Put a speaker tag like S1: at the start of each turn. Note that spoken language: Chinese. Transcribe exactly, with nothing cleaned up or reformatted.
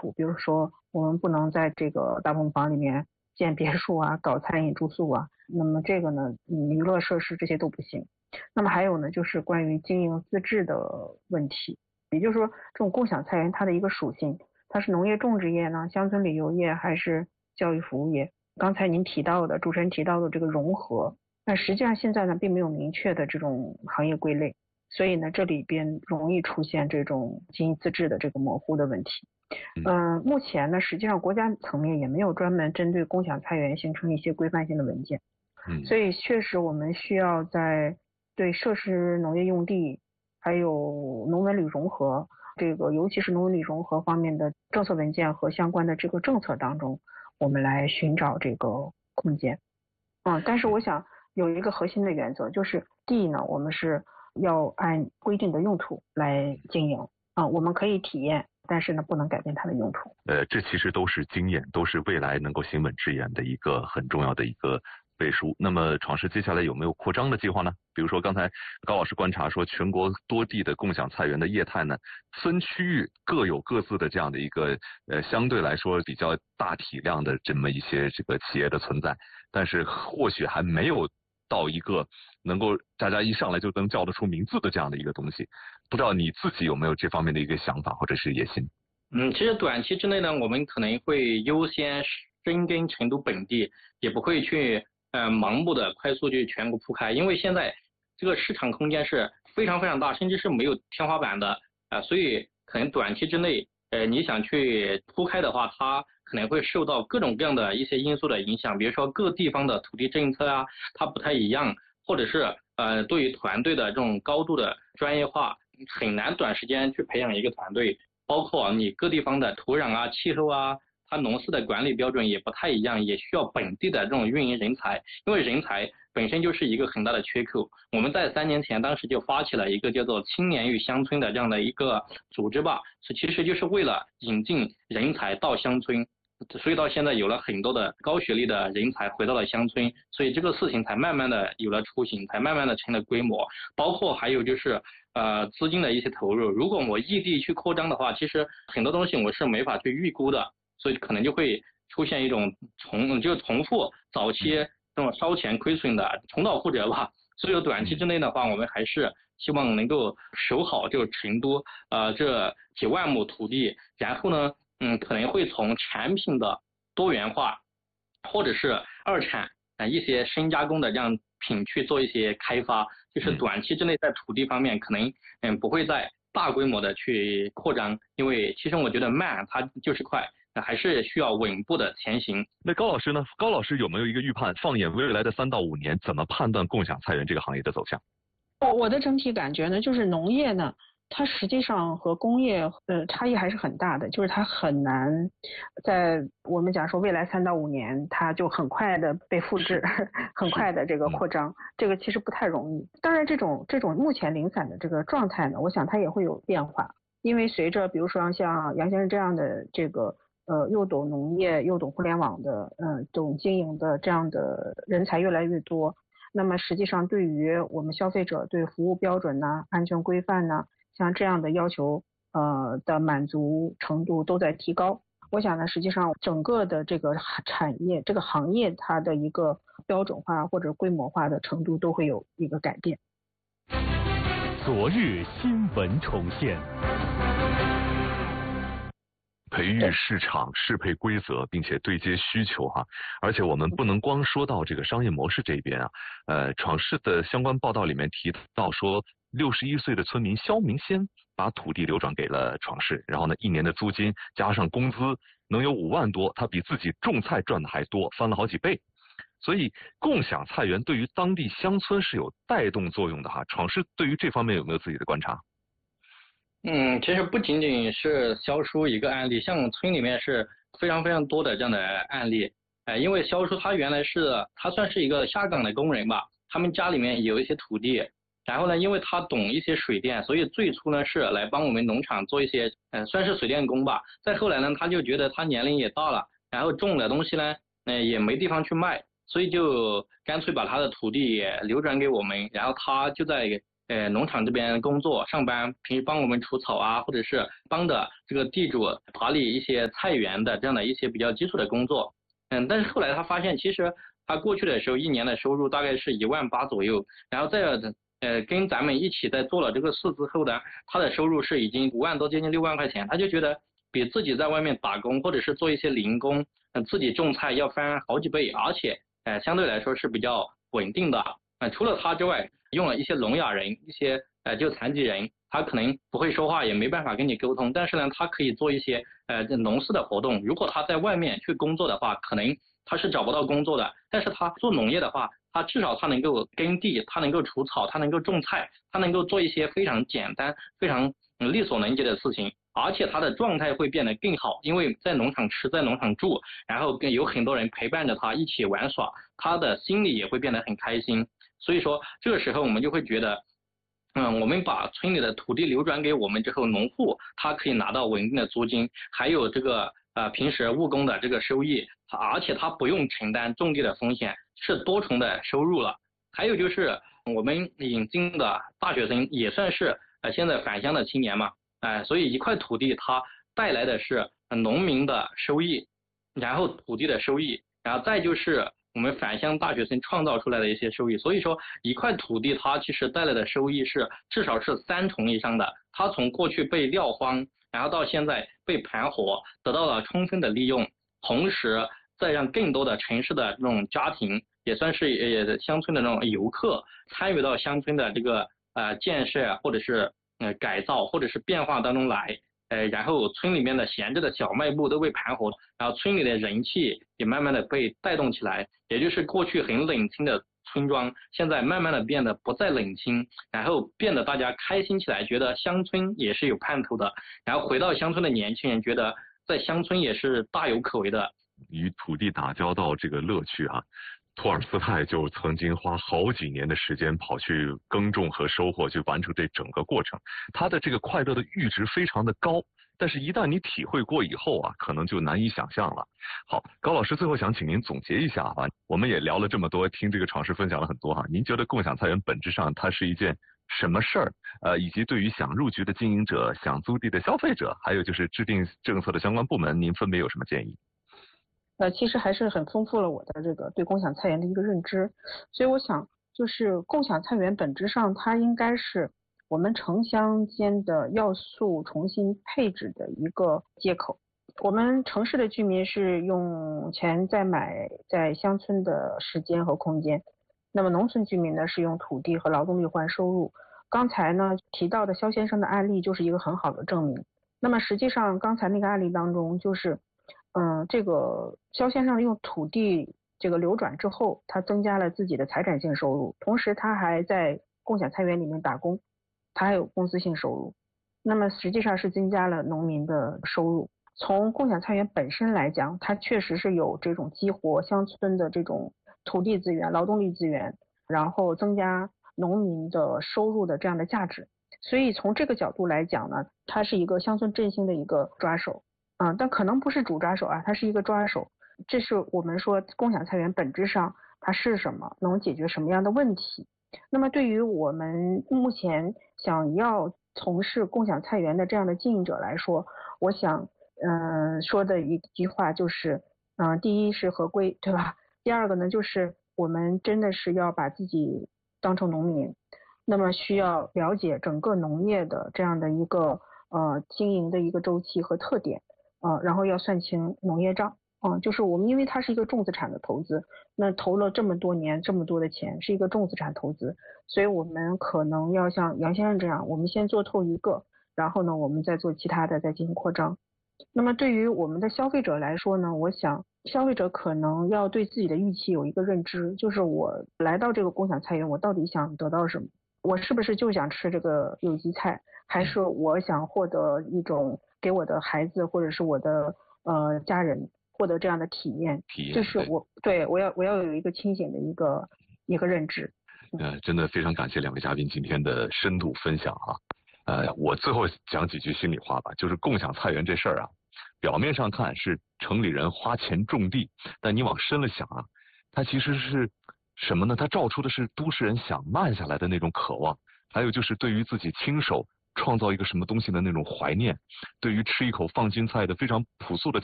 S1: 土，比如说我们不能在这个大棚房里面建别墅啊，搞餐饮住宿啊，那么这个呢，娱乐设施这些都不行。那么还有呢，就是关于经营资质的问题，也就是说，这种共享菜园它的一个属性，它是农业种植业呢，乡村旅游业还是教育服务业？刚才您提到的，主持人提到的这个融合，那实际上现在呢，并没有明确的这种行业归类，所以呢，这里边容易出现这种经营资质的这个模糊的问题。嗯、呃，目前呢，实际上国家层面也没有专门针对共享菜园形成一些规范性的文件，嗯，所以确实我们需要在对设施农业用地还有农文旅融合这个，尤其是农文旅融合方面的政策文件和相关的这个政策当中，我们来寻找这个空间。嗯，但是我想有一个核心的原则，就是地呢，我们是要按规定的用途来经营啊、嗯，我们可以体验，但是呢，不能改变它的用途。
S2: 呃，这其实都是经验，都是未来能够行稳致远的一个很重要的一个背书。那么创世接下来有没有扩张的计划呢？比如说刚才高老师观察说，全国多地的共享菜园的业态呢，分区域各有各自的这样的一个呃相对来说比较大体量的这么一些这个企业的存在，但是或许还没有到一个能够大家一上来就能叫得出名字的这样的一个东西。不知道你自己有没有这方面的一个想法或者是野心？
S3: 嗯，其实短期之内呢，我们可能会优先深耕成都本地，也不会去呃盲目的快速去全国铺开，因为现在这个市场空间是非常非常大，甚至是没有天花板的啊、呃，所以可能短期之内，呃，你想去铺开的话，它可能会受到各种各样的一些因素的影响，比如说各地方的土地政策啊，它不太一样，或者是呃对于团队的这种高度的专业化，很难短时间去培养一个团队。包括你各地方的土壤啊、气候啊，它农事的管理标准也不太一样，也需要本地的这种运营人才，因为人才本身就是一个很大的缺口。我们在三年前当时就发起了一个叫做青年与乡村的这样的一个组织吧，是其实就是为了引进人才到乡村，所以到现在有了很多的高学历的人才回到了乡村，所以这个事情才慢慢的有了雏形，才慢慢的成了规模。包括还有就是呃资金的一些投入，如果我异地去扩张的话，其实很多东西我是没法去预估的，所以可能就会出现一种重就是重复早期这种烧钱亏损的重蹈覆辙吧。所以短期之内的话，我们还是希望能够守好这个成都呃这几万亩土地，然后呢嗯可能会从产品的多元化或者是二产呃一些深加工的这样品去做一些开发，就是短期之内在土地方面可能嗯不会再大规模的去扩张，因为其实我觉得慢它就是快，还是需要稳步的前行。
S2: 那高老师呢？高老师有没有一个预判？放眼未来的三到五年，怎么判断共享菜园这个行业的走向？
S1: 我我的整体感觉呢，就是农业呢，它实际上和工业呃差异还是很大的，就是它很难在我们讲说未来三到五年，它就很快的被复制，很快的这个扩张，这个其实不太容易。当然，这种这种目前零散的这个状态呢，我想它也会有变化，因为随着比如说像杨先生这样的这个呃又懂农业又懂互联网的呃懂经营的这样的人才越来越多。那么实际上对于我们消费者对服务标准呢、安全规范呢，像这样的要求呃的满足程度都在提高。我想呢，实际上整个的这个产业、这个行业它的一个标准化或者规模化的程度都会有一个改变。
S4: 昨日新闻重现。
S2: 培育市场适配规则，并且对接需求哈、啊，而且我们不能光说到这个商业模式这边啊，呃，闯市的相关报道里面提到说，六十一岁的村民肖明先把土地流转给了闯市，然后呢，一年的租金加上工资能有五万多，他比自己种菜赚的还多，翻了好几倍。所以共享菜园对于当地乡村是有带动作用的哈。闯市对于这方面有没有自己的观察？
S3: 嗯，其实不仅仅是肖叔一个案例，像村里面是非常非常多的这样的案例。呃，因为肖叔他原来是他算是一个下岗的工人吧，他们家里面有一些土地，然后呢，因为他懂一些水电，所以最初呢是来帮我们农场做一些，呃，算是水电工吧。再后来呢，他就觉得他年龄也大了，然后种的东西呢，呃，也没地方去卖，所以就干脆把他的土地也流转给我们，然后他就在呃农场这边工作上班，平时帮我们除草啊，或者是帮着这个地主打理一些菜园的这样的一些比较基础的工作。嗯，但是后来他发现，其实他过去的时候一年的收入大概是一万八左右，然后再呃跟咱们一起在做了这个事之后呢，他的收入是已经五万多，接近六万块钱，他就觉得比自己在外面打工或者是做一些零工，呃、自己种菜要翻好几倍，而且呃相对来说是比较稳定的。呃、除了他之外，用了一些聋哑人，一些呃就残疾人，他可能不会说话，也没办法跟你沟通，但是呢，他可以做一些呃农事的活动。如果他在外面去工作的话，可能他是找不到工作的，但是他做农业的话，他至少他能够耕地，他能够除草，他能够种菜，他能够做一些非常简单、非常嗯力所能及的事情，而且他的状态会变得更好，因为在农场吃，在农场住，然后跟有很多人陪伴着他一起玩耍，他的心里也会变得很开心。所以说，这个时候我们就会觉得，嗯，我们把村里的土地流转给我们之后，农户他可以拿到稳定的租金，还有这个呃平时务工的这个收益，而且他不用承担种地的风险，是多重的收入了。还有就是我们引进的大学生也算是呃现在返乡的青年嘛，哎、呃，所以一块土地它带来的是农民的收益，然后土地的收益，然后再就是我们返乡大学生创造出来的一些收益。所以说一块土地它其实带来的收益是至少是三重以上的，它从过去被撂荒，然后到现在被盘活，得到了充分的利用，同时再让更多的城市的这种家庭，也算是呃乡村的那种游客参与到乡村的这个呃建设或者是呃改造或者是变化当中来，呃然后村里面的闲置的小卖部都被盘活，然后村里的人气也慢慢的被带动起来，也就是过去很冷清的村庄，现在慢慢的变得不再冷清，然后变得大家开心起来，觉得乡村也是有盼头的，然后回到乡村的年轻人觉得在乡村也是大有可为的。
S2: 与土地打交道这个乐趣啊，托尔斯泰就曾经花好几年的时间跑去耕种和收获，去完成这整个过程。他的这个快乐的阈值非常的高，但是一旦你体会过以后啊，可能就难以想象了。好，高老师最后想请您总结一下啊，我们也聊了这么多，听这个闯师分享了很多哈，您觉得共享菜园本质上它是一件什么事儿？呃，以及对于想入局的经营者、想租地的消费者，还有就是制定政策的相关部门，您分别有什么建议？
S1: 呃，其实还是很丰富了我的这个对共享菜园的一个认知，所以我想就是共享菜园本质上它应该是我们城乡间的要素重新配置的一个接口。我们城市的居民是用钱在买在乡村的时间和空间，那么农村居民呢是用土地和劳动力换收入。刚才呢提到的肖先生的案例就是一个很好的证明。那么实际上刚才那个案例当中就是嗯，这个肖先生用土地这个流转之后，他增加了自己的财产性收入，同时他还在共享菜园里面打工，他还有工资性收入，那么实际上是增加了农民的收入。从共享菜园本身来讲，它确实是有这种激活乡村的这种土地资源、劳动力资源，然后增加农民的收入的这样的价值。所以从这个角度来讲呢，它是一个乡村振兴的一个抓手。嗯，但可能不是主抓手啊，它是一个抓手。这是我们说共享菜园本质上它是什么，能解决什么样的问题。那么对于我们目前想要从事共享菜园的这样的经营者来说，我想嗯、呃、说的一句话就是嗯、呃、第一是合规，对吧？第二个呢就是我们真的是要把自己当成农民，那么需要了解整个农业的这样的一个呃经营的一个周期和特点。呃，然后要算清农业账，嗯、呃，就是我们因为它是一个重资产的投资，那投了这么多年这么多的钱，是一个重资产投资，所以我们可能要像杨先生这样，我们先做透一个，然后呢，我们再做其他的，再进行扩张。那么对于我们的消费者来说呢，我想消费者可能要对自己的预期有一个认知，就是我来到这个共享菜园，我到底想得到什么？我是不是就想吃这个有机菜，还是我想获得一种给我的孩子或者是我的呃家人获得这样的体验？
S2: 体验，
S1: 这是我对我要我要有一个清醒的一个一个认知。
S2: 呃，真的非常感谢两位嘉宾今天的深度分享啊。呃，我最后讲几句心里话吧，就是共享菜园这事儿啊，表面上看是城里人花钱种地，但你往深了想啊，它其实是什么呢？它照出的是都市人想慢下来的那种渴望。 还有就是对于自己亲手创造一个什么东西的那种怀念，对于吃一口放心菜的非常朴素的